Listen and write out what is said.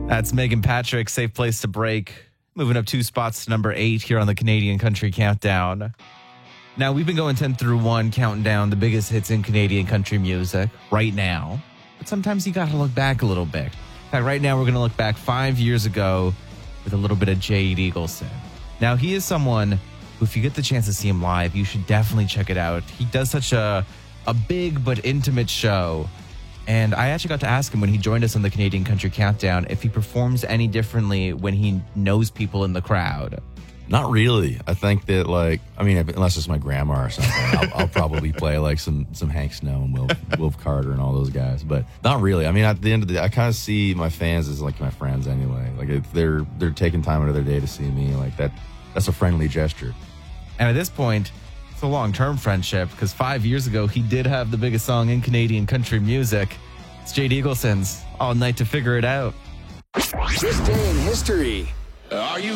That's Megan Patrick, Safe Place to Break. Moving up 2 spots to number 8 here on the Canadian Country Countdown. Now, we've been going 10 through 1, counting down the biggest hits in Canadian country music right now. But sometimes you got to look back a little bit. In fact, right now we're going to look back 5 years ago with a little bit of Jade Eagleson. Now, he is someone who, if you get the chance to see him live, you should definitely check it out. He does such a big but intimate show. And I actually got to ask him when he joined us on the Canadian Country Countdown if he performs any differently when he knows people in the crowd. Not really. I think that, unless it's my grandma or something, I'll probably play like some Hank Snow and Wilf Carter and all those guys. But not really. I mean, at the end of the day, I kind of see my fans as like my friends anyway. Like if they're taking time out of their day to see me, like that's a friendly gesture. And at this point, it's a long-term friendship because 5 years ago, he did have the biggest song in Canadian country music. It's Jade Eagleson's All Night to Figure It Out. This day in history. Are you